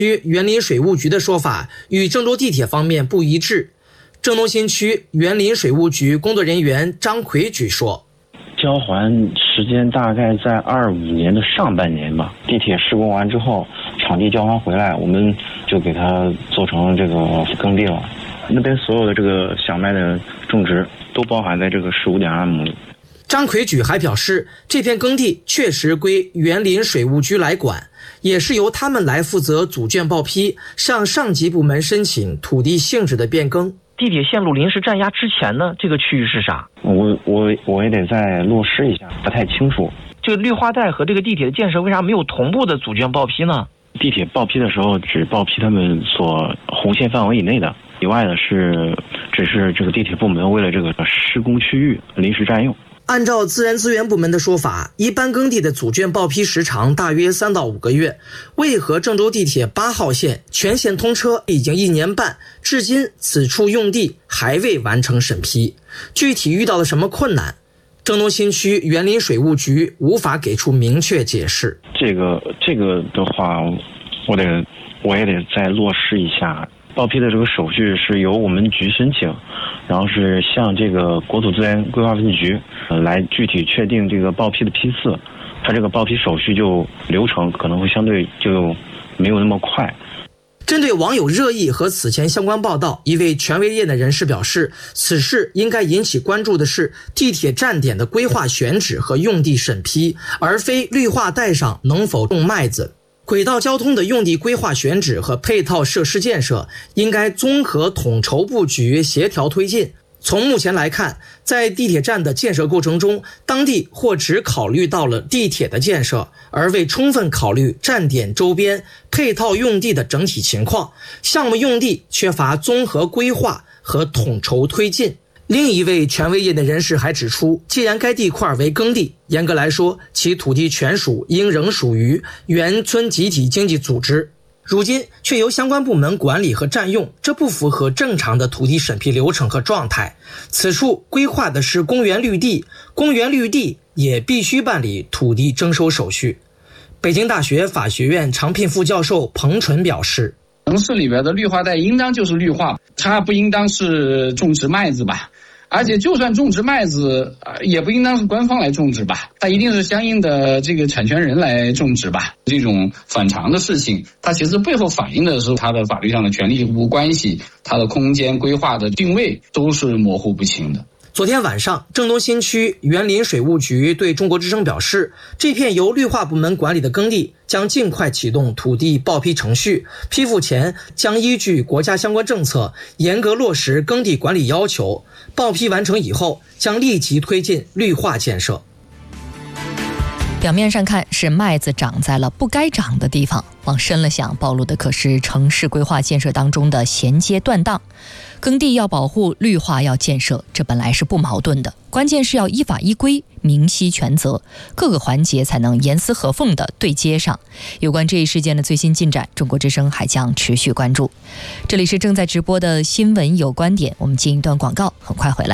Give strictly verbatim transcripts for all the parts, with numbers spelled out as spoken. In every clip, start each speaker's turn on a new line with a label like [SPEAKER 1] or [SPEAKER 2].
[SPEAKER 1] 区园林水务局的说法与郑州地铁方面不一致。郑东新区园林水务局工作人员张奎举说，
[SPEAKER 2] 交还时间大概在二五年的上半年吧。地铁施工完之后，场地交还回来，我们就给它做成这个耕地了。那边所有的这个小麦的种植都包含在这个十五点二亩里。
[SPEAKER 1] 张奎举还表示，这片耕地确实归园林水务局来管，也是由他们来负责组卷报批，向上级部门申请土地性质的变更。
[SPEAKER 3] 地铁线路临时占压之前呢，这个区域是啥？
[SPEAKER 2] 我我我也得再落实一下，不太清楚。
[SPEAKER 3] 这个绿化带和这个地铁的建设为啥没有同步的组卷报批呢？
[SPEAKER 2] 地铁报批的时候只报批他们所红线范围以内的，以外的是只是这个地铁部门为了这个施工区域临时占用。
[SPEAKER 1] 按照自然资源部门的说法，一般耕地的组卷报批时长大约三到五个月。为何郑州地铁八号线全线通车已经一年半，至今此处用地还未完成审批？具体遇到了什么困难？郑东新区园林水务局无法给出明确解释。
[SPEAKER 2] 这个这个的话，我得我也得再落实一下。报批的这个手续是由我们局申请，然后是向这个国土资源规划分析局呃来具体确定这个报批的批次，它这个报批手续就流程可能会相对就没有那么快。
[SPEAKER 1] 针对网友热议和此前相关报道，一位权威业内人士表示，此事应该引起关注的是地铁站点的规划选址和用地审批，而非绿化带上能否种麦子。轨道交通的用地规划选址和配套设施建设应该综合统筹布局，协调推进。从目前来看，在地铁站的建设过程中，当地或只考虑到了地铁的建设，而未充分考虑站点周边配套用地的整体情况，项目用地缺乏综合规划和统筹推进。另一位权威业内人士还指出，既然该地块为耕地，严格来说，其土地权属应仍属于原村集体经济组织，如今却由相关部门管理和占用，这不符合正常的土地审批流程和状态。此处规划的是公园绿地，公园绿地也必须办理土地征收手续。北京大学法学院常聘副教授彭纯表示，
[SPEAKER 4] 城市里边的绿化带应当就是绿化，它不应当是种植麦子吧。而且就算种植麦子，也不应当是官方来种植吧，它一定是相应的这个产权人来种植吧。这种反常的事情，它其实背后反映的是它的法律上的权利义务关系，它的空间规划的定位都是模糊不清的。
[SPEAKER 1] 昨天晚上，郑东新区园林水务局对中国之声表示，这片由绿化部门管理的耕地将尽快启动土地报批程序，批复前将依据国家相关政策严格落实耕地管理要求，报批完成以后将立即推进绿化建设。
[SPEAKER 5] 表面上看是麦子长在了不该长的地方，往深了想，暴露的可是城市规划建设当中的衔接断档。耕地要保护，绿化要建设，这本来是不矛盾的，关键是要依法依规，明晰权责，各个环节才能严丝合缝地对接上。有关这一事件的最新进展，中国之声还将持续关注。这里是正在直播的新闻有观点，我们进一段广告，很快回来。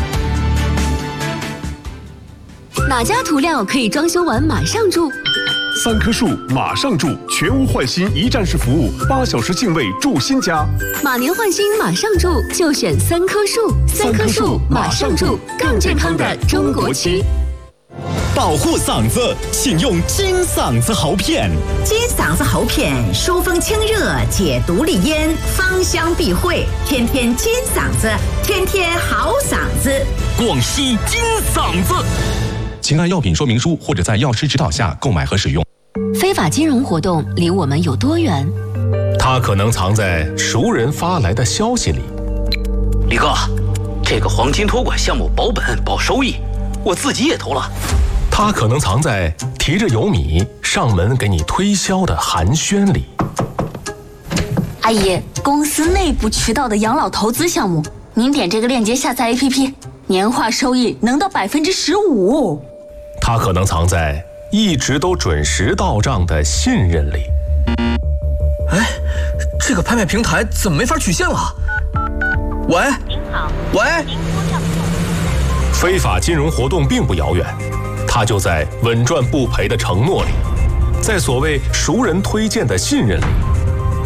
[SPEAKER 6] 哪家涂料可以装修完马上住？
[SPEAKER 7] 三棵树马上住，全屋换新一站式服务，八小时净位住新家。
[SPEAKER 6] 马年换新马上住，就选三棵树。三棵树马上住，更健康的中国区。
[SPEAKER 8] 保护嗓子，请用金嗓子喉片。
[SPEAKER 9] 金嗓子喉片疏风清热，解毒利咽，芳香避秽，天天金嗓子，天天好嗓子。
[SPEAKER 8] 广西金嗓子。请按药品说明书或者在药师指导下购买和使用。
[SPEAKER 6] 非法金融活动离我们有多远？
[SPEAKER 10] 它可能藏在熟人发来的消息里。
[SPEAKER 11] 李哥，这个黄金托管项目保本保收益，我自己也投了。
[SPEAKER 10] 它可能藏在提着油米上门给你推销的寒暄里。
[SPEAKER 6] 阿姨，公司内部渠道的养老投资项目，您点这个链接下载 A P P， 年化收益能到百分之十五。
[SPEAKER 10] 它可能藏在一直都准时到账的信任里。
[SPEAKER 12] 哎，这个拍卖平台怎么没法取现了？喂，您好，喂。
[SPEAKER 10] 非法金融活动并不遥远，它就在稳赚不赔的承诺里，在所谓熟人推荐的信任里。